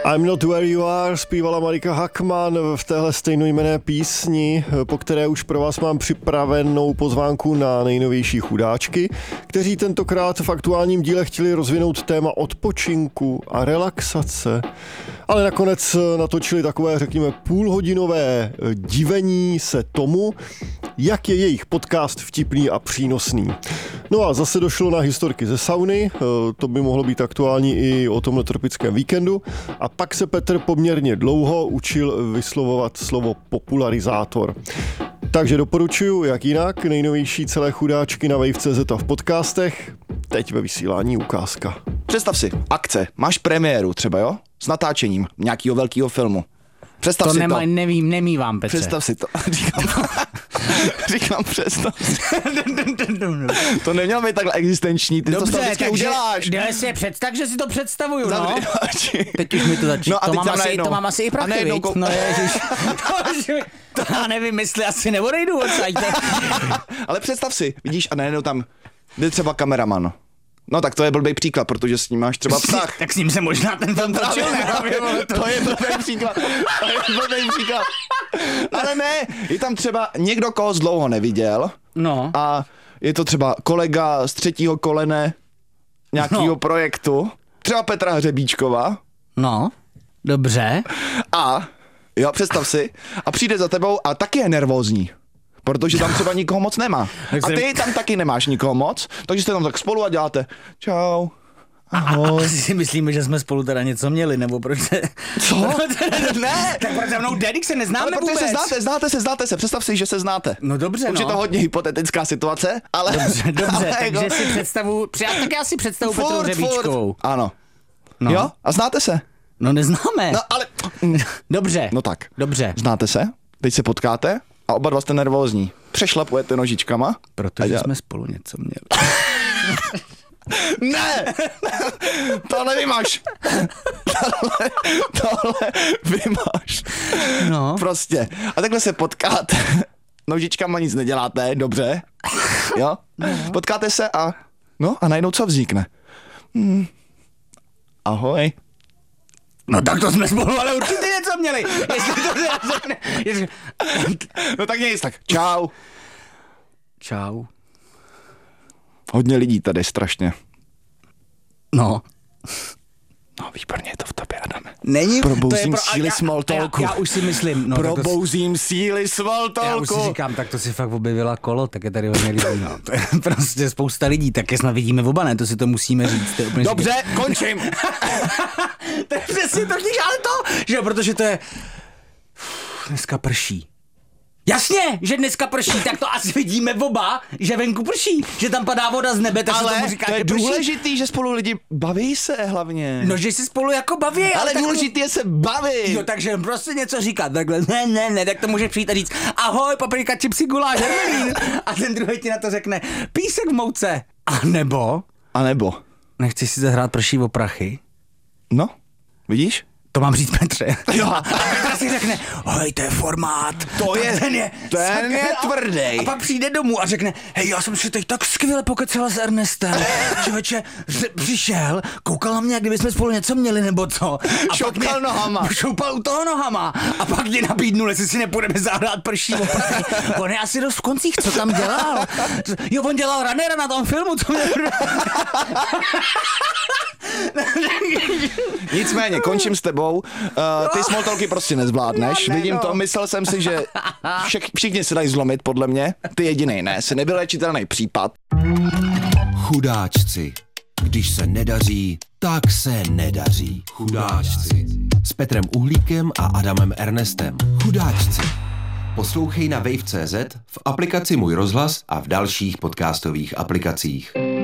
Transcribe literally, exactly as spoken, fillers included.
I'm Not Where You Are zpívala Marika Hachman v téhle stejnojmenné písni, po které už pro vás mám připravenou pozvánku na nejnovější chudáčky, kteří tentokrát v aktuálním díle chtěli rozvinout téma odpočinku a relaxace, ale nakonec natočili takové, řekněme, půlhodinové divení se tomu, jak je jejich podcast vtipný a přínosný. No a zase došlo na historky ze sauny, to by mohlo být aktuální i o tomhle tropickém víkendu. A pak se Petr poměrně dlouho učil vyslovovat slovo popularizátor. Takže doporučuji, jak jinak, nejnovější celé chudáčky na wave tečka cé zet a v podcastech. Teď ve vysílání ukázka. Představ si, akce, máš premiéru třeba, jo? S natáčením nějakého velkého filmu. Představ to si nemá, to. Nevím, nemývám, Petře. Představ si to. Říkám, říkám představ si. To nemělo být takhle existenční, ty Dobře, to vždycky uděláš. Dobře, si je představ, že si to představuju, no. Zavři oči. Teď už mi to začíná. No a to, teď mám tam asi, najednou. to mám asi i prachy, najednou viď? kou- No ježiš. To já nevím, jestli asi neodejdu odsaď. Ale představ si, vidíš, a najednou tam jde třeba kameraman. No tak to je blbý příklad, protože s ním máš třeba vztah. Tak s ním se možná ten film točil. To je blbý příklad. To je blbý příklad. Ale ne, je tam třeba někdo, koho z dlouho neviděl. No. A je to třeba kolega z třetího kolene nějakého No. projektu. Třeba Petra Hřebíčkova. No, dobře. A, jo, představ si, a přijde za tebou a taky je nervózní. Protože tam třeba nikoho moc nemá. A ty tam taky nemáš nikoho moc, takže jste tam tak spolu a děláte čau, ahoj. A asi si myslíme, že jsme spolu teda něco měli, nebo proč se... Co? Ne! Tak proč za mnou jde, když se neznáme Ale protože vůbec? se znáte, znáte se, znáte se, představ si, že se znáte. No dobře, Už no. je to hodně hypotetická situace, ale... Dobře, dobře, ale takže jako- si představu... při- Tak já si představu Petrou Furt, Hřebíčkovou. furt. Ano. No. Jo? A znáte se? No neznáme. No ale... Dobře. No tak. Dobře. Znáte se? Teď se potkáte a oba dva jste nervózní. Přešlapujete nožičkama. Protože dělá- jsme spolu něco měli. Ne! Tohle vymaš! Tohle, tohle vymaš. No. Prostě. A takhle se potkáte. Nožičkama nic neděláte, dobře. Jo? Potkáte se a... No a najednou co vznikne? Hmm. Ahoj. No tak to jsme spolu, ale určitě něco měli. Jestli to teda řekne... Jestli... No tak nic, tak čau. Čau. Hodně lidí tady, strašně. No. No výborně je to v tobě, Adame. Není... Probouzím pro- síly já- small talku. Já, já už si myslím... No, tak to si- Probouzím síly small Já už si talku. říkám, tak to si fakt objevila kolo, tak je tady hodně lidí. No. To je prostě spousta lidí, tak je snad vidíme oba, ne? To si to musíme říct. To je úplně Dobře, končím. to je přesně to, když ale to, že jo, protože to je... Uf, dneska prší. Jasně, že dneska prší, tak to asi vidíme oba, že venku prší, že tam padá voda z nebe, tak se Ale tomu říká, to je že prší. důležitý, že spolu lidi baví se hlavně. No, že si spolu jako baví, ale, ale tak důležitý je se bavit. Jo, takže prostě něco říkat takhle, ne, ne, ne, tak to může přijít a říct, ahoj, paprika, čipsy, guláš, hermelín. A ten druhý ti na to řekne, písek v mouce. A nebo, A nebo, nechci si zahrát prší o prachy? no, vidíš? To mám říct Petře. Jo. A Petra si řekne, hej, to je formát. To tak je- ten je, ten je a- tvrdej. A pak přijde domů a řekne, hej, já jsem si teď tak skvěle pokecala s Ernestem. Člověče, ř- přišel, koukal na mě, jak kdyby jsme spolu něco měli, nebo co. A Šoupal pak mě- nohama. Šoupal u toho nohama. A pak mě nabídnul, jestli si nepůjdeme zahrát prší o prachy. On je asi dost v koncích, co tam dělal. Jo, on dělal runnera na tom filmu, co mě... Nicméně, končím s tebou. Uh, ty small talky prostě nezvládneš. No, ne, Vidím no. to, myslel jsem si, že však, všichni se dají zlomit, podle mě. Ty jedinej ne, jsi nevylečitelný případ. Chudáčci. Když se nedaří, tak se nedaří. Chudáčci. S Petrem Uhlíkem a Adamem Ernestem. Chudáčci. Poslouchej na wave tečka cé zet, v aplikaci Můj rozhlas a v dalších podcastových aplikacích.